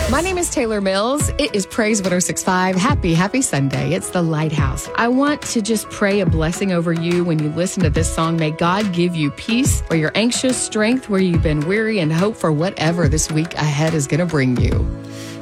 My name is Taylor Mills. It is Praise 106.5. Happy Sunday. It's the Lighthouse. I want to just pray a blessing over you when you listen to this song. May God give you peace where you're anxious, strength where you've been weary, and hope for whatever this week ahead is going to bring you.